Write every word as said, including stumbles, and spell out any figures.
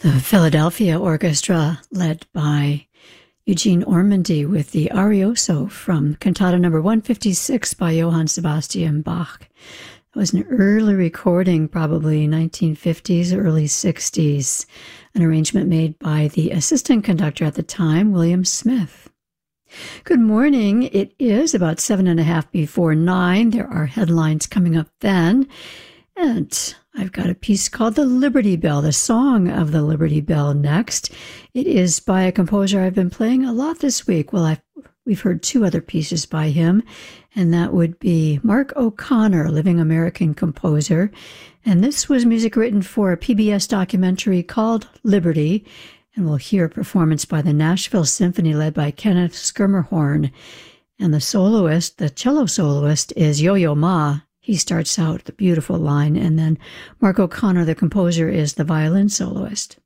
The Philadelphia Orchestra, led by Eugene Ormandy with the Arioso from Cantata number one fifty-six by Johann Sebastian Bach. It was an early recording, probably nineteen fifties, early sixties, an arrangement made by the assistant conductor at the time, William Smith. Good morning. It is about seven and a half before nine. There are headlines coming up then. And I've got a piece called The Liberty Bell, the Song of the Liberty Bell next. It is by a composer I've been playing a lot this week. Well, I've, we've heard two other pieces by him, and that would be Mark O'Connor, living American composer. And this was music written for a P B S documentary called Liberty. And we'll hear a performance by the Nashville Symphony led by Kenneth Schermerhorn. And the soloist, the cello soloist, is Yo-Yo Ma. He starts out with a beautiful line, and then Mark O'Connor, the composer, is the violin soloist.